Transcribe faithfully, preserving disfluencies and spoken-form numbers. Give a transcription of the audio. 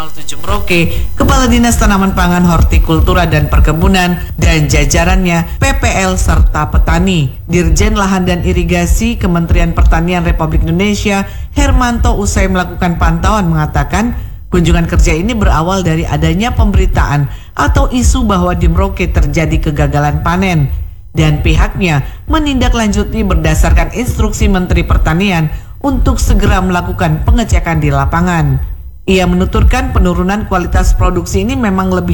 nol tujuh Merauke, Kepala Dinas Tanaman Pangan, Hortikultura dan Perkebunan, dan jajarannya P P L serta petani. Dirjen Lahan dan Irigasi Kementerian Pertanian Republik Indonesia, Hermanto, usai melakukan pantauan mengatakan, kunjungan kerja ini berawal dari adanya pemberitaan atau isu bahwa di Merauke terjadi kegagalan panen, dan pihaknya menindaklanjuti berdasarkan instruksi Menteri Pertanian untuk segera melakukan pengecekan di lapangan. Ia menuturkan penurunan kualitas produksi ini memang lebih